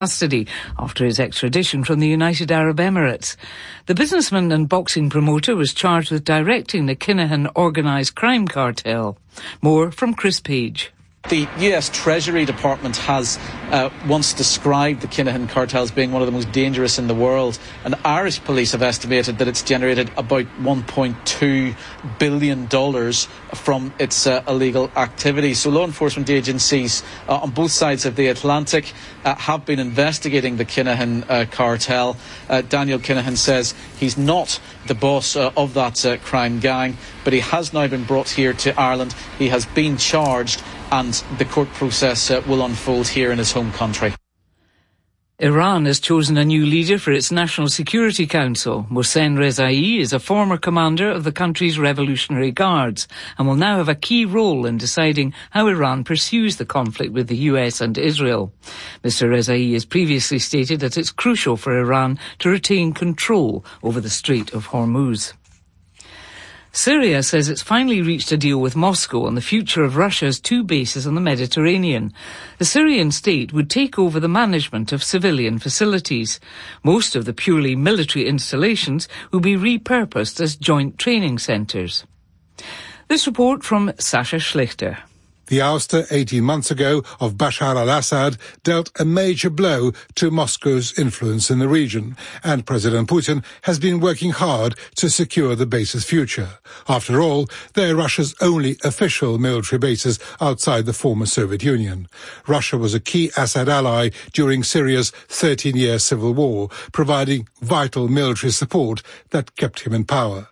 custody after his extradition from the United Arab Emirates. The businessman and boxing promoter was charged with directing the Kinahan organised crime cartel. More from Chris Page. The US Treasury Department has once described the Kinahan cartel as being one of the most dangerous in the world, and Irish police have estimated that it's generated about $1.2 billion from its illegal activity. So law enforcement agencies on both sides of the Atlantic have been investigating the Kinahan cartel. Daniel Kinahan says he's not the boss of that crime gang, but he has now been brought here to Ireland. He has been charged, and the court process will unfold here in his home country. Iran has chosen a new leader for its National Security Council. Mohsen Rezai is a former commander of the country's Revolutionary Guards and will now have a key role in deciding how Iran pursues the conflict with the US and Israel. Mr. Rezai has previously stated that it's crucial for Iran to retain control over the Strait of Hormuz. Syria says it's finally reached a deal with Moscow on the future of Russia's two bases on the Mediterranean. The Syrian state would take over the management of civilian facilities. Most of the purely military installations will be repurposed as joint training centres. This report from Sasha Schlichter. The ouster 18 months ago of Bashar al-Assad dealt a major blow to Moscow's influence in the region, and President Putin has been working hard to secure the base's future. After all, they're Russia's only official military bases outside the former Soviet Union. Russia was a key Assad ally during Syria's 13-year civil war, providing vital military support that kept him in power.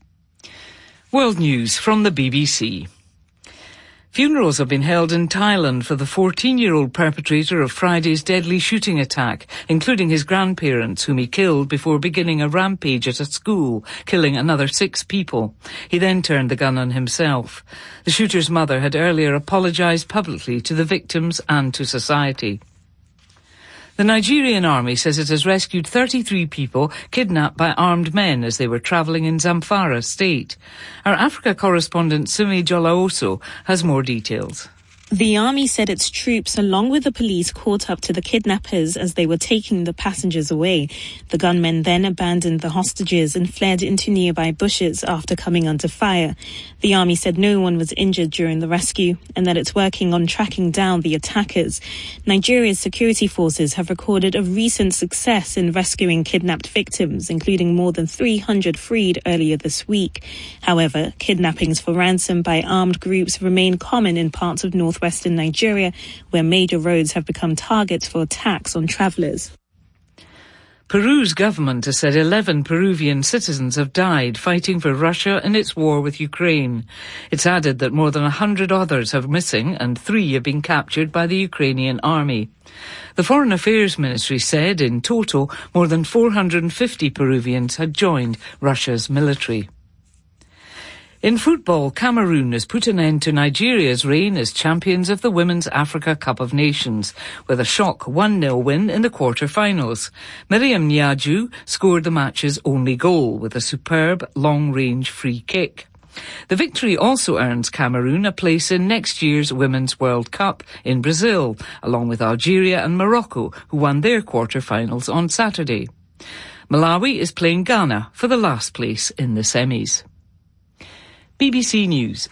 World News from the BBC. Funerals have been held in Thailand for the 14-year-old perpetrator of Friday's deadly shooting attack, including his grandparents, whom he killed before beginning a rampage at a school, killing another 6 people. He then turned the gun on himself. The shooter's mother had earlier apologised publicly to the victims and to society. The Nigerian army says it has rescued 33 people kidnapped by armed men as they were travelling in Zamfara state. Our Africa correspondent Sumi Jolaoso has more details. The army said its troops, along with the police, caught up to the kidnappers as they were taking the passengers away. The gunmen then abandoned the hostages and fled into nearby bushes after coming under fire. The army said no one was injured during the rescue and that it's working on tracking down the attackers. Nigeria's security forces have recorded a recent success in rescuing kidnapped victims, including more than 300 freed earlier this week. However, kidnappings for ransom by armed groups remain common in parts of northwestern Nigeria, where major roads have become targets for attacks on travellers. Peru's government has said 11 Peruvian citizens have died fighting for Russia in its war with Ukraine. It's added that more than 100 others are missing and 3 have been captured by the Ukrainian army. The Foreign Affairs Ministry said in total more than 450 Peruvians had joined Russia's military. In football, Cameroon has put an end to Nigeria's reign as champions of the Women's Africa Cup of Nations, with a shock 1-0 win in the quarter-finals. Miriam Nyaju scored the match's only goal with a superb long-range free kick. The victory also earns Cameroon a place in next year's Women's World Cup in Brazil, along with Algeria and Morocco, who won their quarter-finals on Saturday. Malawi is playing Ghana for the last place in the semis. BBC News.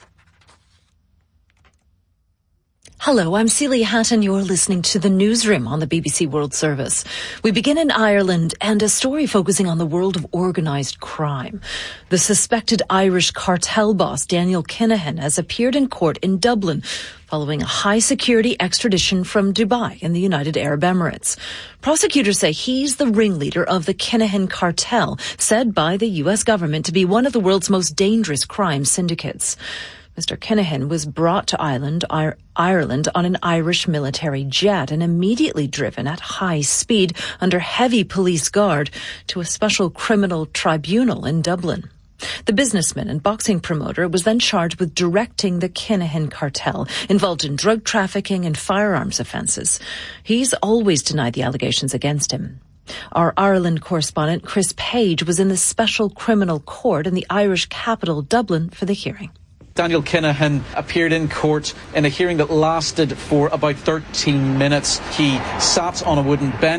Hello, I'm Celia Hatton. You're listening to the Newsroom on the BBC World Service. We begin in Ireland and a story focusing on the world of organised crime. The suspected Irish cartel boss, Daniel Kinahan, has appeared in court in Dublin following a high-security extradition from Dubai in the United Arab Emirates. Prosecutors say he's the ringleader of the Kinahan cartel, said by the US government to be one of the world's most dangerous crime syndicates. Mr. Kinahan was brought to Ireland on an Irish military jet and immediately driven at high speed under heavy police guard to a special criminal tribunal in Dublin. The businessman and boxing promoter was then charged with directing the Kinahan cartel, involved in drug trafficking and firearms offences. He's always denied the allegations against him. Our Ireland correspondent Chris Page was in the special criminal court in the Irish capital, Dublin, for the hearing. Daniel Kinahan appeared in court in a hearing that lasted for about 13 minutes. He sat on a wooden bench